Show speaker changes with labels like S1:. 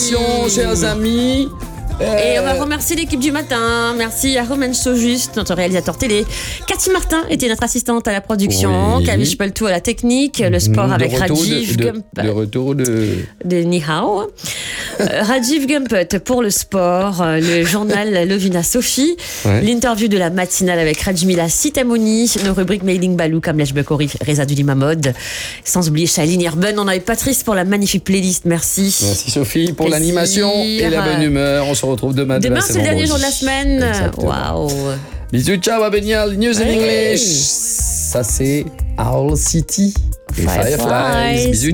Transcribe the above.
S1: Chers amis.
S2: Et on va remercier l'équipe du matin. Merci à Romain Saujuste, notre réalisateur télé. Cathy Martin était notre assistante à la production.
S1: Oui.
S2: Camille Speltou à la technique. Le sport avec Rajiv Gumpet.
S1: De retour de
S2: Nihao. Rajiv Gumpet pour le sport. Le journal Lovina Sophie.
S1: Ouais.
S2: L'interview de la matinale avec Rajmila Sitamoni. Nos rubriques Mailing Balou, Kamlesh Bekori, Reza Dulimamod. Sans oublier Shaline Irben. On avait Patrice pour la magnifique playlist. Merci.
S1: Merci Sophie pour
S2: Plaisir.
S1: l'animation et la bonne humeur. On se retrouve demain.
S2: Demain, c'est le dernier jour de la semaine.
S1: Exactement.
S2: Waouh.
S1: Bisous, ciao, Abenial. News in English. Ça, c'est Owl City. Et
S2: Fireflies.
S1: Fireflies. Bisous.